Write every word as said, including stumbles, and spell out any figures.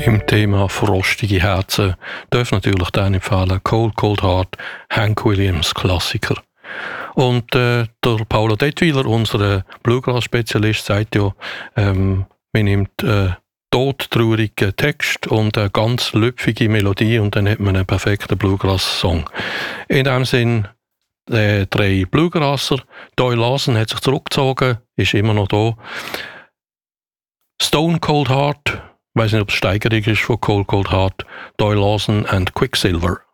Beim Thema frostige Herzen darf natürlich dann empfehlen Cold Cold Heart, Hank Williams Klassiker. Und äh, der Paolo Dettwiler, unser Bluegrass-Spezialist, sagt ja, ähm, man nimmt äh, todtraurigen Text und eine ganz lüpfige Melodie und dann hat man einen perfekten Bluegrass-Song. In dem Sinn, äh, drei Bluegrasser. Doyle Lawson hat sich zurückgezogen, ist immer noch da. Stone Cold Heart, ich weiß nicht, ob es Steigerung ist von Cold Cold Heart, Doyle Lawson and Quicksilver.